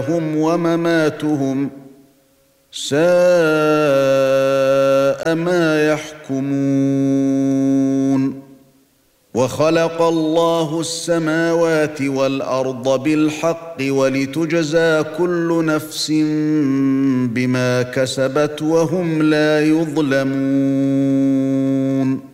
ومماتهم ساء ما يحكمون وخلق الله السماوات والأرض بالحق ولتجزى كل نفس بما كسبت وهم لا يظلمون